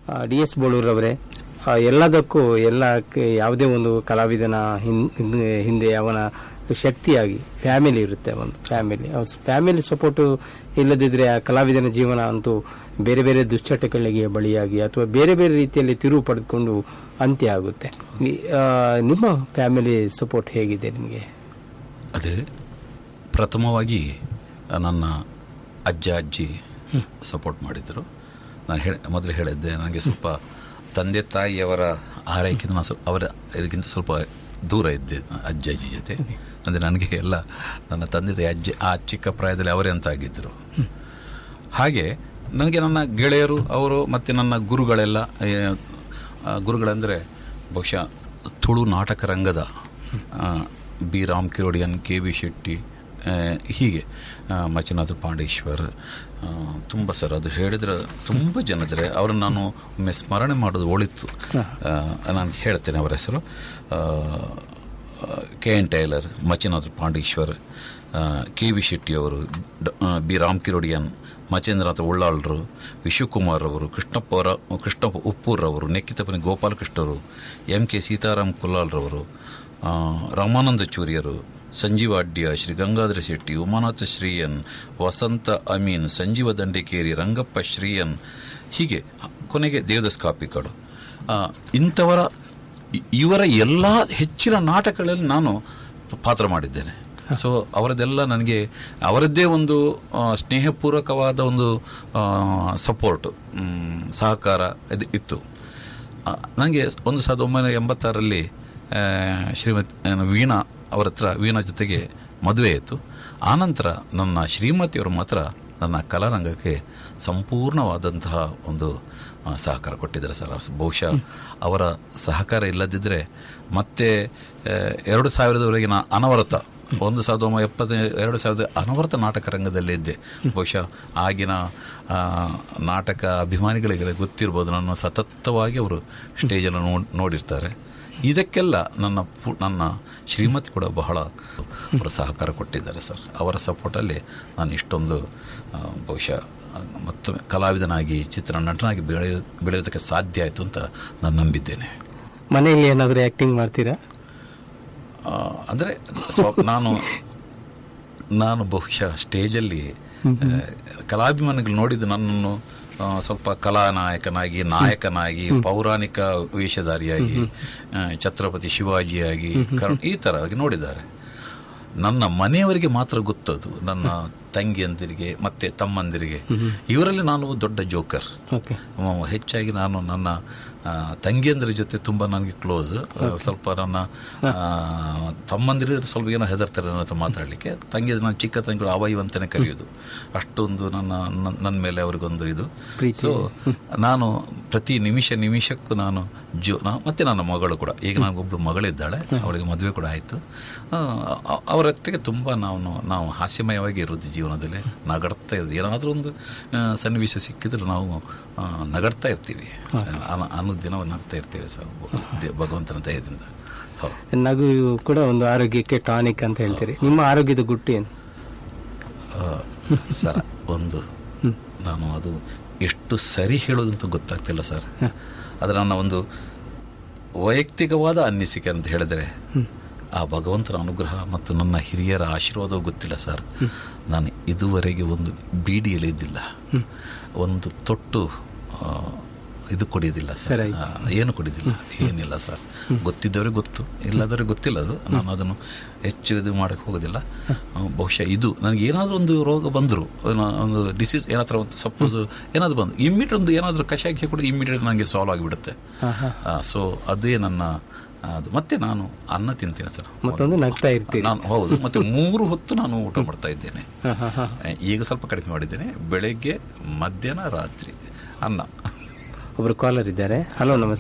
DS ಬೋಳೂರವರೇ, ಎಲ್ಲದಕ್ಕೂ ಯಾವುದೇ ಒಂದು ಕಲಾವಿದನ ಹಿಂದೆ ಅವನ ಶಕ್ತಿಯಾಗಿ ಫ್ಯಾಮಿಲಿ ಇರುತ್ತೆ. ಒಂದು ಫ್ಯಾಮಿಲಿ ಸಪೋರ್ಟು ಇಲ್ಲದಿದ್ದರೆ ಆ ಕಲಾವಿದನ ಜೀವನ ಅಂತೂ ಬೇರೆ ಬೇರೆ ದುಶ್ಚಟಗಳಿಗೆ ಬಳಿಯಾಗಿ ಅಥವಾ ಬೇರೆ ಬೇರೆ ರೀತಿಯಲ್ಲಿ ತಿರುವು ಪಡೆದುಕೊಂಡು ಅಂತ್ಯ ಆಗುತ್ತೆ. ನಿಮ್ಮ ಫ್ಯಾಮಿಲಿ ಸಪೋರ್ಟ್ ಹೇಗಿದೆ ನಿಮಗೆ? ಅದೇ ಪ್ರಥಮವಾಗಿ ನನ್ನ ಅಜ್ಜಿ ಸಪೋರ್ಟ್ ಮಾಡಿದರು. ನಾನು ಮೊದಲು ಹೇಳಿದ್ದೆ, ನನಗೆ ಸ್ವಲ್ಪ ತಂದೆ ತಾಯಿಯವರ ಆರೈಕೆಯಿಂದ ನಾನು ಅವರ ಇದಕ್ಕಿಂತ ಸ್ವಲ್ಪ ದೂರ ಇದ್ದೆ ಅಜ್ಜಿ ಜೊತೆ. ಅಂದರೆ ನನಗೆ ಎಲ್ಲ ನನ್ನ ತಂದೆ ತಾಯಿ ಆ ಚಿಕ್ಕ ಪ್ರಾಯದಲ್ಲಿ ಅವರೇ ಅಂತ ಆಗಿದ್ದರು. ಹಾಗೆ ನನಗೆ ನನ್ನ ಗೆಳೆಯರು ಅವರು ಮತ್ತು ನನ್ನ ಗುರುಗಳೆಂದರೆ ಬಹುಶಃ ತುಳು ನಾಟಕ ರಂಗದ ಬಿ ರಾಮ್ ಕಿರೋಡಿಯನ್, KV ಶೆಟ್ಟಿ, ಹೀಗೆ ಮಂಜುನಾಥ ಪಾಂಡೇಶ್ವರ್, ತುಂಬ ಸರ್ ಅದು ಹೇಳಿದ್ರೆ ತುಂಬ ಜನದ್ರೆ ಅವರನ್ನು ನಾನು ಒಮ್ಮೆ ಸ್ಮರಣೆ ಮಾಡೋದು ಒಳಿತು. ನಾನು ಹೇಳ್ತೇನೆ ಅವರ ಹೆಸರು: KN tailor, Manjunatha Pandeshwar, KV ಶೆಟ್ಟಿಯವರು, ಬಿ ರಾಮ್ ಕಿರೋಡಿಯನ್, ಮಚೇಂದ್ರನಾಥ ಉಳ್ಳಾಳ್ರು, ವಿಶ್ವಕುಮಾರ್ ಅವರು, ಕೃಷ್ಣಪ್ಪ ಉಪ್ಪೂರ್ರವರು, ನೆಕ್ಕಿತಪ್ಪನಿ ಗೋಪಾಲಕೃಷ್ಣರು, MK ಸೀತಾರಾಮ್ ಕುಲ್ಲಾಲ್ರವರು, ರಾಮಾನಂದ ಚೂರಿಯರು, ಸಂಜೀವ ಅಡ್ಯ, ಶ್ರೀ ಗಂಗಾಧರ ಶೆಟ್ಟಿ, ಉಮಾನಾಥ ಶ್ರೀಯನ್, ವಸಂತ ಅಮೀನ್, ಸಂಜೀವ ದಂಡೇಕೇರಿ, ರಂಗಪ್ಪ ಶ್ರೀಯನ್, ಹೀಗೆ ಕೊನೆಗೆ ದೇವದಾಸ್ ಕಾಪಿಕಾಡು, ಇವರ ಎಲ್ಲ ಹೆಚ್ಚಿನ ನಾಟಕಗಳಲ್ಲಿ ನಾನು ಪಾತ್ರ ಮಾಡಿದ್ದೇನೆ. ಸೊ ಅವರದೆಲ್ಲ ನನಗೆ ಅವರದ್ದೇ ಒಂದು ಸ್ನೇಹಪೂರ್ವಕವಾದ ಒಂದು ಸಪೋರ್ಟು, ಸಹಕಾರ ಇತ್ತು. ನನಗೆ 1986ರಲ್ಲಿ ಶ್ರೀಮತಿ ವೀಣಾ ಅವರ ಹತ್ರ ವೀಣಾ ಜೊತೆಗೆ ಮದುವೆ ಆಯಿತು. ಆನಂತರ ನನ್ನ ಶ್ರೀಮತಿಯವರು ಮಾತ್ರ ನನ್ನ ಕಲಾರಂಗಕ್ಕೆ ಸಂಪೂರ್ಣವಾದಂತಹ ಒಂದು ಸಹಕಾರ ಕೊಟ್ಟಿದ್ದಾರೆ ಸರ್. ಬಹುಶಃ ಅವರ ಸಹಕಾರ ಇಲ್ಲದಿದ್ದರೆ ಮತ್ತೆ 2000ರವರೆಗಿನ ಅನವರತ 1970 ಅನವರತ ನಾಟಕ ರಂಗದಲ್ಲೇ ಇದ್ದೆ. ಬಹುಶಃ ಆಗಿನ ನಾಟಕ ಅಭಿಮಾನಿಗಳಿಗೆ ಗೊತ್ತಿರ್ಬೋದು, ನನ್ನ ಸತತವಾಗಿ ಅವರು ಸ್ಟೇಜನ್ನು ನೋಡಿರ್ತಾರೆ. ಇದಕ್ಕೆಲ್ಲ ನನ್ನ ಶ್ರೀಮತಿ ಕೂಡ ಬಹಳ ಅವರ ಸಹಕಾರ ಕೊಟ್ಟಿದ್ದಾರೆ ಸರ್. ಅವರ ಸಪೋರ್ಟಲ್ಲಿ ನಾನು ಇಷ್ಟೊಂದು ಬಹುಶಃ ಮತ್ತೊಮ್ಮೆ ಕಲಾವಿದನಾಗಿ ಚಿತ್ರನಟನಾಗಿ ಬೆಳೆಯೋದಕ್ಕೆ ಸಾಧ್ಯ ಆಯಿತು ಅಂತ ನಾನು ನಂಬಿದ್ದೇನೆ. ಮನೆಯಲ್ಲಿ ಏನಾದರೂ ಆ್ಯಕ್ಟಿಂಗ್ ಮಾಡ್ತೀರಾ? ಅಂದರೆ ನಾನು ಬಹುಶಃ ಸ್ಟೇಜಲ್ಲಿ ಕಲಾಭಿಮಾನಿಗಳು ನೋಡಿದ್ದು ನನ್ನನ್ನು ಸ್ವಲ್ಪ ಕಲಾನಾಯಕನಾಗಿ, ನಾಯಕನಾಗಿ, ಪೌರಾಣಿಕ ವೇಷಧಾರಿಯಾಗಿ, ಛತ್ರಪತಿ ಶಿವಾಜಿಯಾಗಿ ಈ ಥರವಾಗಿ ನೋಡಿದ್ದಾರೆ. ನನ್ನ ಮನೆಯವರಿಗೆ ಮಾತ್ರ ಗೊತ್ತದು, ನನ್ನ ತಂಗಿಯಂದಿರಿಗೆ ಮತ್ತೆ ತಮ್ಮಂದಿರಿಗೆ. ಇವರಲ್ಲಿ ನಾನು ದೊಡ್ಡ ಜೋಕರ್. ಹೆಚ್ಚಾಗಿ ನಾನು ನನ್ನ ತಂಗಿಯಂದಿರ ಜೊತೆ ತುಂಬ ನನಗೆ ಕ್ಲೋಸ್. ಸ್ವಲ್ಪ ನನ್ನ ತಮ್ಮಂದಿರು ಸ್ವಲ್ಪ ಏನೋ ಹೆದರ್ತಾರೆ ನನ್ನ ಹತ್ರ ಮಾತಾಡಲಿಕ್ಕೆ. ನನ್ನ ಚಿಕ್ಕ ತಂಗಿಗಳು ಅವಯವಂತನೇ ಕರೆಯೋದು, ಅಷ್ಟೊಂದು ನನ್ನ ಮೇಲೆ ಅವ್ರಿಗೊಂದು ಇದು. ಸೊ ನಾನು ಪ್ರತಿ ನಿಮಿಷಕ್ಕೂ ನಾನು ಮತ್ತೆ ನನ್ನ ಮಗಳು ಕೂಡ, ಈಗ ನನಗೊಬ್ಬಳು ಮಗಳಿದ್ದಾಳೆ, ಅವಳಿಗೆ ಮದುವೆ ಕೂಡ ಆಯಿತು. ಅವರ ಹತ್ತಿಗೆ ತುಂಬ ನಾವು ಹಾಸ್ಯಮಯವಾಗಿ ಇರೋದು ಜೀವನದಲ್ಲಿ, ನಗಡ್ತಾ ಇರೋದು. ಏನಾದರೂ ಒಂದು ಸನ್ನಿವೇಶ ಸಿಕ್ಕಿದ್ರೆ ನಾವು ನಗಡ್ತಾ ಇರ್ತೀವಿ, ದಿನ ನಗ್ತಾ ಇರ್ತೇವೆ ಸರ್, ಭಗವಂತನ ದಯದಿಂದ. ನಗು ಕೂಡ ಒಂದು ಆರೋಗ್ಯಕ್ಕೆ ಟಾನಿಕ್ ಅಂತ ಹೇಳ್ತೀರಿ. ನಿಮ್ಮ ಆರೋಗ್ಯದ ಗುಟ್ಟು ಏನು ಸರ್? ನಾನು ಅದು ಎಷ್ಟು ಸರಿ ಹೇಳೋದಂತೂ ಗೊತ್ತಾಗ್ತಿಲ್ಲ ಸರ್. ಆದರೆ ನನ್ನ ಒಂದು ವೈಯಕ್ತಿಕವಾದ ಅನ್ನಿಸಿಕೆ ಅಂತ ಹೇಳಿದರೆ, ಆ ಭಗವಂತನ ಅನುಗ್ರಹ ಮತ್ತು ನನ್ನ ಹಿರಿಯರ ಆಶೀರ್ವಾದ ಗೊತ್ತಿಲ್ಲ ಸರ್. ನಾನು ಇದುವರೆಗೆ ಒಂದು ಬೀಡಿ ಎಳೆದಿಲ್ಲ, ಒಂದು ತೊಟ್ಟು ಇದು ಕುಡಿಯೋದಿಲ್ಲ ಸರ್, ಏನು ಕುಡಿಯೋದಿಲ್ಲ, ಏನಿಲ್ಲ ಸರ್. ಗೊತ್ತಿದ್ದವ್ರಿಗೆ ಗೊತ್ತು, ಇಲ್ಲದವ್ರಿಗೆ ಗೊತ್ತಿಲ್ಲ. ಅದು ನಾನು ಅದನ್ನು ಹೆಚ್ಚು ಇದು ಮಾಡೋಕ್ಕೆ ಹೋಗೋದಿಲ್ಲ. ಬಹುಶಃ ಇದು ನನಗೆ ಏನಾದರೂ ಒಂದು ರೋಗ ಬಂದರು, ಒಂದು ಡಿಸೀಸ್ ಏನಾದರೂ ಒಂದು ಸಪೋಸ್ ಏನಾದರೂ ಬಂದು ಇಮ್ಮಿಡಿಯೇಟ್ ಒಂದು ಏನಾದರೂ ಕಷಾಯ ಕೂಡ ಇಮ್ಮಿಡಿಯೇಟ್ ನನಗೆ ಸಾಲ್ವ್ ಆಗಿಬಿಡುತ್ತೆ. ಸೊ ಅದೇ ನನ್ನ ಅದು. ಮತ್ತೆ ನಾನು ಅನ್ನ ತಿಂತೇನೆ ಸರ್, ಮತ್ತೊಂದು ನಗ್ತಾ ಇರ್ತೀನಿ ನಾನು. ಹೌದು, ಮತ್ತೆ 3 ಹೊತ್ತು ನಾನು ಊಟ ಮಾಡ್ತಾ ಇದ್ದೇನೆ. ಈಗ ಸ್ವಲ್ಪ ಕಡಿಮೆ ಮಾಡಿದ್ದೇನೆ. ಬೆಳಗ್ಗೆ, ಮಧ್ಯಾಹ್ನ, ರಾತ್ರಿ ಅನ್ನ. ಒಬ್ಬರು ಕಾಲರ್ ಇದ್ದಾರೆ. ಹಲೋ, ನಮಸ್ತೆ.